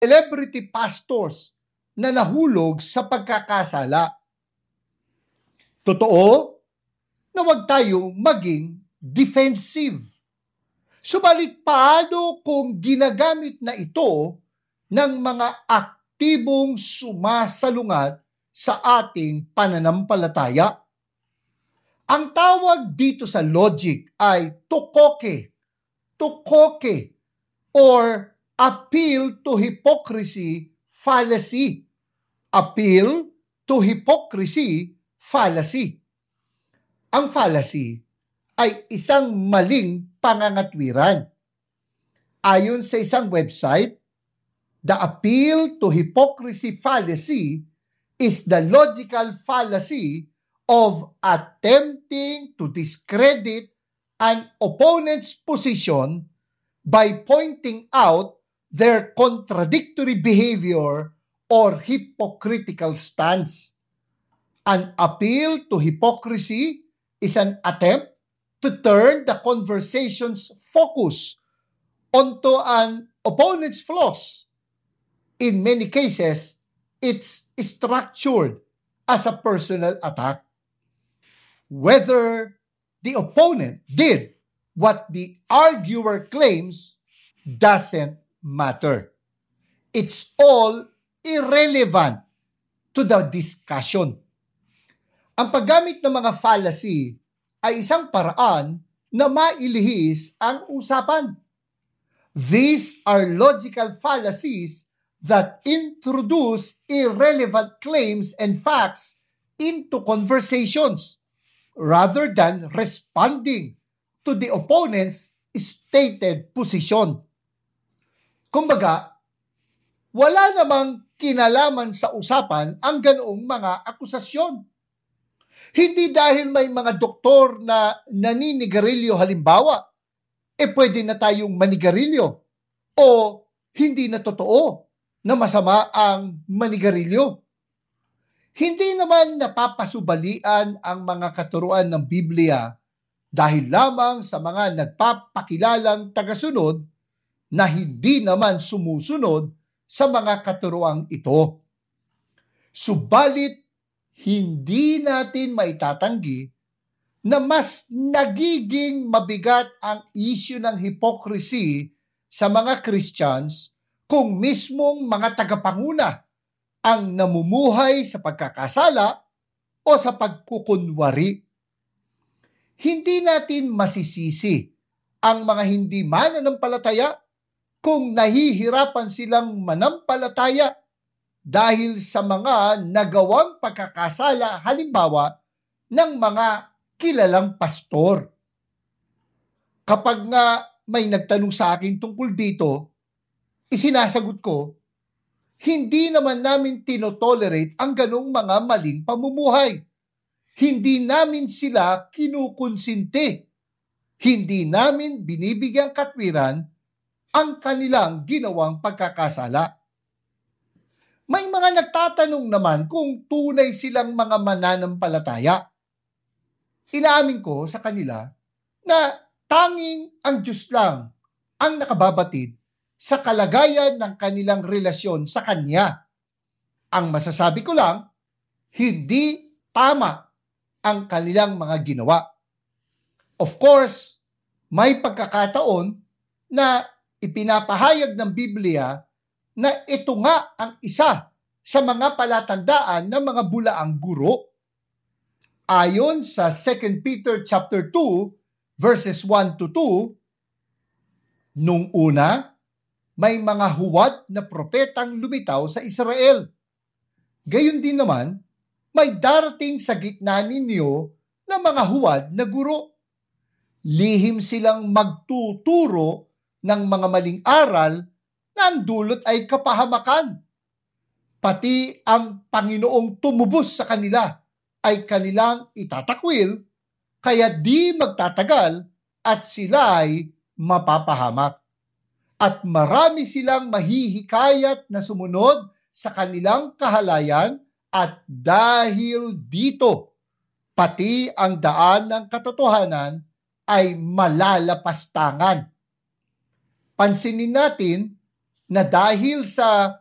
celebrity pastors na nahulog sa pagkakasala. Totoo na huwag tayong maging defensive. Subalit paano kung ginagamit na ito ng mga aktibong sumasalungat sa ating pananampalataya? Ang tawag dito sa logic ay tukoke, or appeal to hypocrisy fallacy. Appeal to hypocrisy fallacy. Ang fallacy ay isang maling pangangatwiran. Ayon sa isang website, the appeal to hypocrisy fallacy is the logical fallacy of attempting to discredit an opponent's position by pointing out their contradictory behavior or hypocritical stance. An appeal to hypocrisy is an attempt to turn the conversation's focus onto an opponent's flaws. In many cases, it's structured as a personal attack. Whether the opponent did what the arguer claims doesn't matter. It's all irrelevant to the discussion. Ang paggamit ng mga fallacy ay isang paraan na mailihis ang usapan. These are logical fallacies that introduce irrelevant claims and facts into conversations rather than responding to the opponent's stated position. Kumbaga, wala namang kinalaman sa usapan ang ganoong mga akusasyon. Hindi dahil may mga doktor na naninigarilyo halimbawa, pwede na tayong manigarilyo o hindi na totoo na masama ang manigarilyo. Hindi naman napapasubalian ang mga katuruan ng Biblia dahil lamang sa mga nagpapakilalang tagasunod na hindi naman sumusunod sa mga katuruang ito. Subalit, hindi natin maitatanggi na mas nagiging mabigat ang issue ng hypocrisy sa mga Christians kung mismong mga tagapanguna ang namumuhay sa pagkakasala o sa pagkukunwari. Hindi natin masisisi ang mga hindi mananampalataya kung nahihirapan silang manampalataya dahil sa mga nagawang pagkakasala halimbawa ng mga kilalang pastor. Kapag nga may nagtanong sa akin tungkol dito, isinasagot ko, hindi naman namin tinotolerate ang ganong mga maling pamumuhay. Hindi namin sila kinukonsinti. Hindi namin binibigyang katwiran ang kanilang ginawang pagkakasala. May mga nagtatanong naman kung tunay silang mga mananampalataya. Inaamin ko sa kanila na tanging ang Diyos lang ang nakababatid sa kalagayan ng kanilang relasyon sa Kanya. Ang masasabi ko lang, hindi tama ang kanilang mga ginawa. Of course, may pagkakataon na ipinapahayag ng Biblia na ito nga ang isa sa mga palatandaan ng mga bulaang guro. Ayon sa 2 Peter chapter 2 verses 1 to 2, nung una, may mga huwad na propetang lumitaw sa Israel. Gayon din naman, may darating sa gitna ninyo na mga huwad na guro. Lihim silang magtuturo ng mga maling aral na ang dulot ay kapahamakan. Pati ang Panginoong tumubos sa kanila ay kanilang itatakwil, kaya di magtatagal at sila ay mapapahamak. At marami silang mahihikayat na sumunod sa kanilang kahalayan at dahil dito, pati ang daan ng katotohanan ay malalapastangan. Pansinin natin na dahil sa